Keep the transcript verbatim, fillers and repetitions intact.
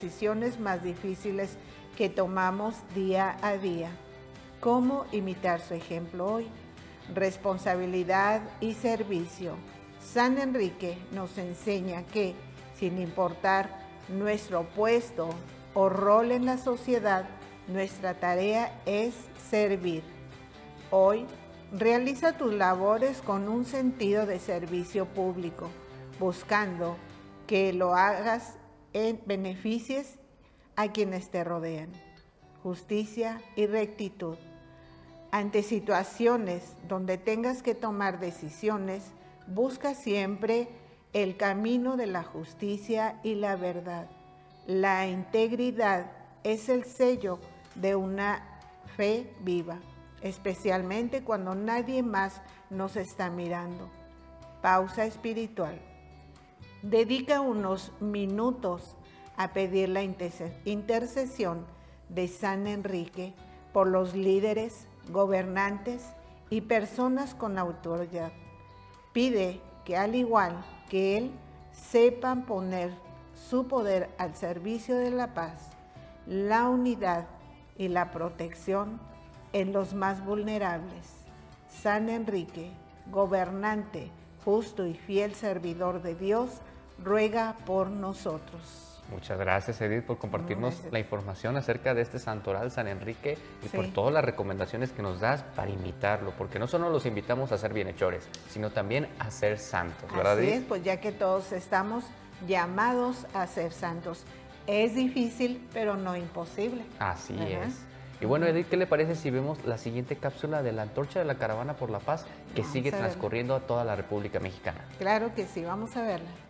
decisiones más difíciles que tomamos día a día. ¿Cómo imitar su ejemplo hoy? Responsabilidad y servicio. San Enrique nos enseña que, sin importar nuestro puesto o rol en la sociedad, nuestra tarea es servir. Hoy, realiza tus labores con un sentido de servicio público, buscando que lo hagas en beneficies a quienes te rodean. Justicia y rectitud. Ante situaciones donde tengas que tomar decisiones, busca siempre el camino de la justicia y la verdad. La integridad es el sello de una fe viva, especialmente cuando nadie más nos está mirando. Pausa espiritual. Dedica unos minutos a pedir la intercesión de San Enrique por los líderes, gobernantes y personas con autoridad. Pide que, al igual que él, sepan poner su poder al servicio de la paz, la unidad y la protección en los más vulnerables. San Enrique, gobernante, justo y fiel servidor de Dios, ruega por nosotros. Muchas gracias, Edith, por compartirnos Gracias. la información acerca de este santoral San Enrique y Sí. por todas las recomendaciones que nos das para imitarlo, porque no solo los invitamos a ser bienhechores, sino también a ser santos, ¿verdad, Así Edith? es, pues ya que todos estamos llamados a ser santos. Es difícil, pero no imposible. Así ¿verdad? es. Y bueno, Edith, ¿qué le parece si vemos la siguiente cápsula de la Antorcha de la Caravana por la Paz que Vamos sigue a verla. transcurriendo a toda la República Mexicana? Claro que sí, vamos a verla.